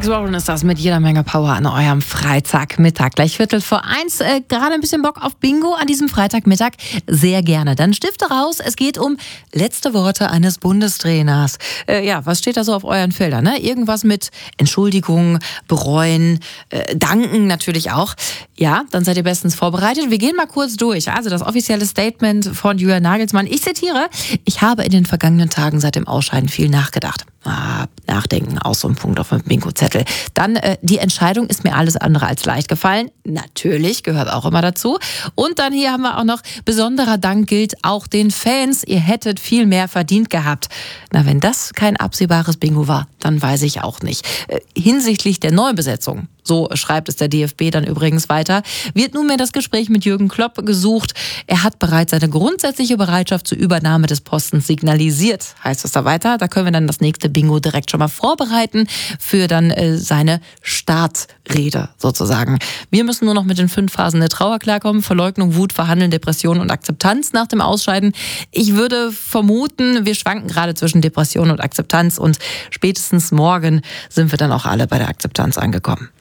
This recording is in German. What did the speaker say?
Alex Warren ist das mit jeder Menge Power an eurem Freitagmittag. Gleich 1:15. Gerade ein bisschen Bock auf Bingo an diesem Freitagmittag? Sehr gerne. Dann Stifte raus. Es geht um letzte Worte eines Bundestrainers. Was steht da so auf euren Feldern? Ne? Irgendwas mit Entschuldigung, bereuen, danken natürlich auch. Ja, dann seid ihr bestens vorbereitet. Wir gehen mal kurz durch. Also das offizielle Statement von Julian Nagelsmann. Ich zitiere: Ich habe in den vergangenen Tagen seit dem Ausscheiden viel nachgedacht. Nachdenken, auch so ein Punkt auf dem Bingo-Zettel. Dann, die Entscheidung ist mir alles andere als leicht gefallen. Natürlich, gehört auch immer dazu. Und dann hier haben wir auch noch, besonderer Dank gilt auch den Fans. Ihr hättet viel mehr verdient gehabt. Na, wenn das kein absehbares Bingo war, dann weiß ich auch nicht. Hinsichtlich der Neubesetzung, so schreibt es der DFB dann übrigens weiter, wird nunmehr das Gespräch mit Jürgen Klopp gesucht. Er hat bereits seine grundsätzliche Bereitschaft zur Übernahme des Postens signalisiert, heißt es da weiter. Da können wir dann das nächste Bingo direkt schon mal vorbereiten für dann seine Startrede sozusagen. Wir müssen nur noch mit den 5 Phasen der Trauer klarkommen: Verleugnung, Wut, Verhandeln, Depression und Akzeptanz nach dem Ausscheiden. Ich würde vermuten, wir schwanken gerade zwischen Depression und Akzeptanz und spätestens morgen sind wir dann auch alle bei der Akzeptanz angekommen.